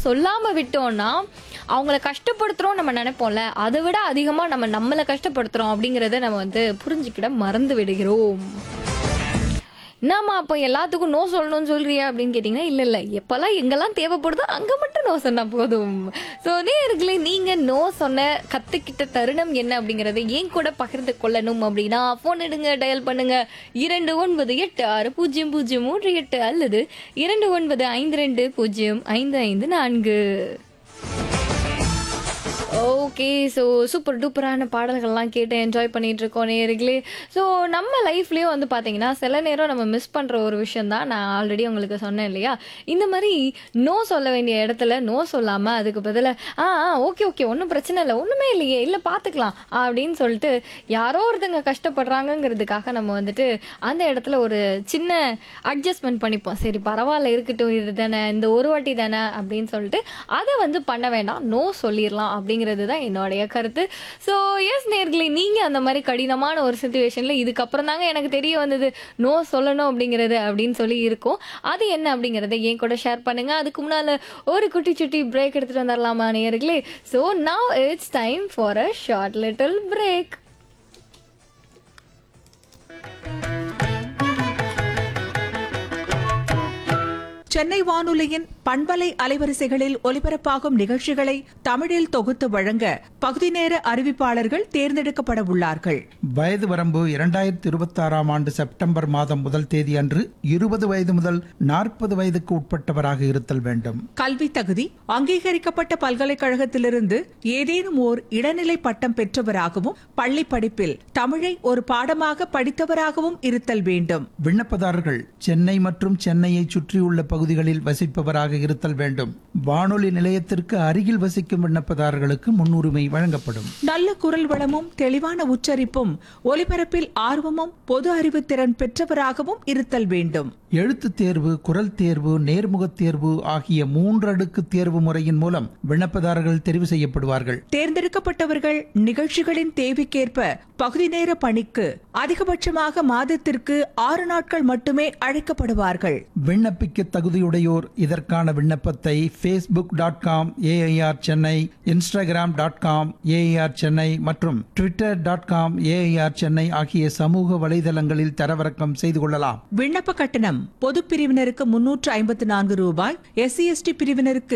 சொல்லாம விட்டோம்னா அவங்கள கஷ்டப்படுத்துறோம் நம்ம நினைப்போம்ல, அதை விட அதிகமா நம்மளை கஷ்டப்படுத்துறோம் அப்படிங்கறத நம்ம வந்து புரிஞ்சுக்கிட மறந்து விடுகிறோம். என்னம்மா அப்போ எல்லாத்துக்கும் நோ சொல்லணும்னு சொல்றியா அப்படின்னு கேட்டிங்கன்னா, இல்லை எப்போல்லாம் எங்கெல்லாம் தேவைப்படுதோ அங்கே மட்டும் நோ சொன்னால் போதும். ஸோ நேயர்களே, நீங்கள் நோ சொன்ன கற்றுக்கிட்ட தருணம் என்ன அப்படிங்கிறத ஏன் கூட பகிர்ந்து கொள்ளணும் அப்படின்னா ஃபோன் எடுங்க, டயல் பண்ணுங்க 29860038 அல்லது 2952055554. ஓகே, ஸோ சூப்பர் டூப்பரான பாடல்கள்லாம் கேட்டு என்ஜாய் பண்ணிட்டு இருக்கோம் நேயர்களே. ஸோ நம்ம லைஃப்லேயும் வந்து பார்த்தீங்கன்னா சில நேரம் நம்ம மிஸ் பண்ணுற ஒரு விஷயம் தான், நான் ஆல்ரெடி உங்களுக்கு சொன்னேன் இல்லையா, இந்த மாதிரி நோ சொல்ல வேண்டிய இடத்துல நோ சொல்லாமல் அதுக்கு பதிலாக ஓகே ஓகே ஒன்றும் பிரச்சனை இல்லை, ஒன்றுமே இல்லையே, இல்லை பார்த்துக்கலாம் அப்படின்னு சொல்லிட்டு யாரோ ஒருத்தங்க கஷ்டப்படுறாங்கங்கிறதுக்காக நம்ம வந்துட்டு அந்த இடத்துல ஒரு சின்ன அட்ஜஸ்ட்மெண்ட் பண்ணிப்போம். சரி பரவாயில்ல இருக்கட்டும், இது தானே, இந்த ஒரு வாட்டி தானே அப்படின்னு சொல்லிட்டு அதை வந்து பண்ண வேண்டாம், நோ சொல்லிடலாம் அப்படிங்கிறது தான் என்னுடைய கருத்து. ஸோ எஸ் நேயர்களே, நீங்கள் அந்த மாதிரி கடினமான ஒரு சிச்சுவேஷனில் இதுக்கப்புறம் தாங்க எனக்கு தெரிய வந்தது நோ சொல்லணும் அப்படிங்கிறது அப்படின்னு சொல்லி இருக்கும். அது என்ன அப்படிங்கிறத என் கூட ஷேர் பண்ணுங்க. அதுக்கு முன்னால் ஒரு குட்டி சுட்டி பிரேக் எடுத்துகிட்டு வந்துடலாமா நேயர்களே? So now it's time for a short little break. Chennai வானொலியின் பண்பலை அலைவரிசைகளில் ஒலிபரப்பாகும் நிகழ்ச்சிகளை தமிழில் தொகுத்து வழங்க பகுதி நேர அறிவிப்பாளர்கள் தேர்ந்தெடுக்கப்பட உள்ளார்கள். வயது வரம்பு 2026 செப்டம்பர் மாதம் 1 தேதி அன்று 20 வயது முதல் 40 வயதுக்கு உட்பட்டவராக இருத்தல் வேண்டும். கல்வி தகுதி அங்கீகரிக்கப்பட்ட பல்கலைக்கழகத்திலிருந்து ஏதேனும் ஓர் இடைநிலை பட்டம் பெற்றவராகவும் பள்ளி படிப்பில் தமிழை ஒரு பாடமாக படித்தவராகவும் இருத்தல் வேண்டும். விண்ணப்பதாரர்கள் சென்னை மற்றும் சென்னையை சுற்றியுள்ள பகுதிகளில் வசிப்பவராக இருத்தல் வேண்டும். வானொலி நிலையத்திற்கு அருகில் வசிக்கும் விண்ணப்பதாரர்களுக்கு முன்னுரிமை வழங்கப்படும். நல்ல குரல் வளமும் தெளிவான உச்சரிப்பும் ஒலிபரப்பில் ஆர்வமும் பொது அறிவு திறன் பெற்றவராகவும் இருத்தல் வேண்டும். எழுத்துத் தேர்வு, குரல் தேர்வு, நேர்முகத் தேர்வு ஆகிய 3 அடுக்கு தேர்வு முறையின் மூலம் விண்ணப்பதாரர்கள் தெரிவு செய்யப்படுவார்கள். தேர்ந்தெடுக்கப்பட்டவர்கள் நிகழ்ச்சிகளின் தேவைக்கேற்ப பகுதி நேர பணிக்கு அதிகபட்சமாக மாதத்திற்கு 6 நாட்கள் மட்டுமே அழைக்கப்படுவார்கள். விண்ணப்பிக்க தகுதியுடையோர் இதற்கான விண்ணப்பத்தை facebook.com AIR Chennai, instagram.com AIR Chennai மற்றும் twitter.com AIR சென்னை ஆகிய சமூக வலைதளங்களில் தரவிறக்கம் செய்து கொள்ளலாம். விண்ணப்ப கட்டணம் பொது பிரிவினருக்கு 354 ரூபாய், SC/ST பிரிவினருக்கு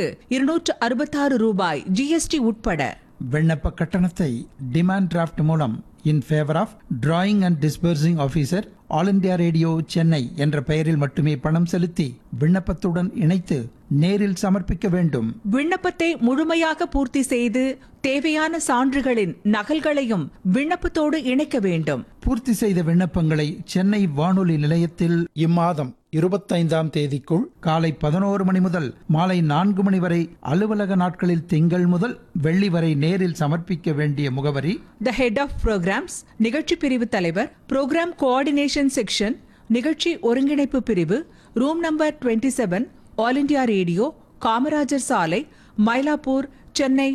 266 ரூபாய் GST உட்பட. விண்ணப்ப கட்டணத்தை டிமாண்ட் டிராஃப்ட் மூலம் இன் favour of drawing and disbursing officer all India radio Chennai என்ற பெயரில் மட்டுமே பணம் செலுத்தி விண்ணப்பத்துடன் இணைத்து நேரில் சமர்ப்பிக்க வேண்டும். விண்ணப்பத்தை முழுமையாக பூர்த்தி செய்து தேவையான சான்றுகளின் நகல்களையும் விண்ணப்பத்தோடு இணைக்க வேண்டும். பூர்த்தி செய்த விண்ணப்பங்களை சென்னை வானொலி நிலையத்தில் இம்மாதம் 25ஆம் தேதிக்குள் காலை 11 மணி முதல் மாலை 4 மணி வரை அலுவலக நாட்களில் திங்கள் முதல் வெள்ளி வரை நேரில் சமர்ப்பிக்க வேண்டிய முகவரி: த ஹெட் ஆஃப் ப்ரோக்ராம்ஸ், நிகழ்ச்சி பிரிவு தலைவர், ப்ரோக்ராம் கோஆர்டினேஷன் செக்ஷன், நிகழ்ச்சி ஒருங்கிணைப்பு பிரிவு, room number 27, all India radio, Kamarajar சாலை, மயிலாப்பூர், சென்னை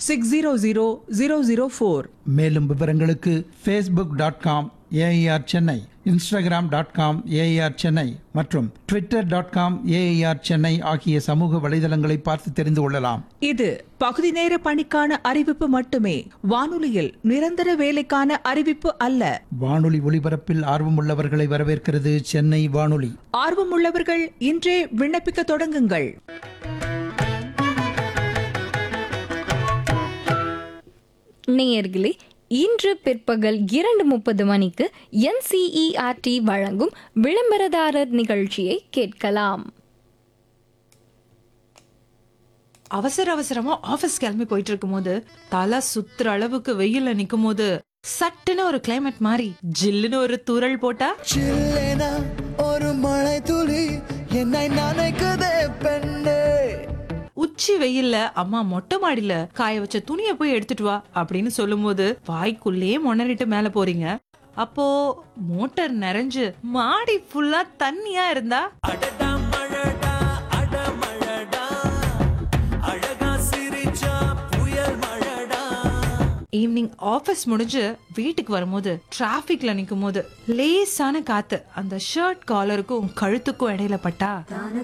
600004. மேலும் விவரங்களுக்கு facebook.com AIR Chennai, instagram.com AIR Chennai மற்றும் twitter.com AIR சென்னை ஆகிய சமூக வலைதளங்களை பார்த்து தெரிந்து கொள்ளலாம். இது பகுதி நேர பணிக்கான அறிவிப்பு மட்டுமே, வானொலியில் நிரந்தர வேலைக்கான அறிவிப்பு அல்ல. வானொலி ஒலிபரப்பில் ஆர்வமுள்ளவர்களை வரவேற்கிறது சென்னை வானொலி. ஆர்வமுள்ளவர்கள் இன்றே விண்ணப்பிக்க தொடங்குங்கள். நேயர்களே, இன்று பிற்பகல் 2:30 மணிக்கு NCERT வழங்கும் விளம்பரதாரர் நிகழ்ச்சியை கேட்கலாம். அவசரமா ஆபீஸ் கிளம்பி போயிட்டு இருக்கும் போது தலை சுத்துற அளவுக்கு வெயில்ல நிக்கும் போது சட்டுன்னு ஒரு கிளைமேட் மாறி ஜில்லுன்னு ஒரு தூறல் போட்டா, சில்லேனா ஒரு மழை துளி என்னை நனைக்குதே பெண்ணே. உச்சி வெயில்ல அம்மா மொட்டை மாடியில காய வச்ச துணியை போய் எடுத்துட்டு வா அப்படின்னு சொல்லும் போது வாய்க்குள்ளேயே மொணறிட்டு மேல போறீங்க. அப்போ மோட்டார் நிறைஞ்சு மாடி ஃபுல்லா தண்ணியா இருந்தா, அடடா மழடா அட மழடா அழகா சிரிச்சா புயல் மழடா. ஈவினிங் ஆபீஸ் முடிஞ்சு வீட்டுக்கு வரும்போது டிராபிக்ல நிக்கும் போது லேசான காத்து அந்த ஷர்ட் காலருக்கும் கழுத்துக்கும் இடையில பட்டா,